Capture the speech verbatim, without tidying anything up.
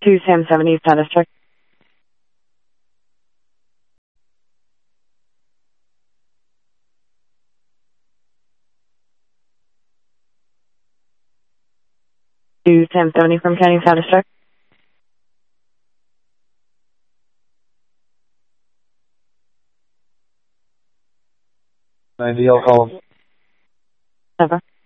two Sam seventy status check. two Sam seventy from County status check. ninety, I'll call him. Never.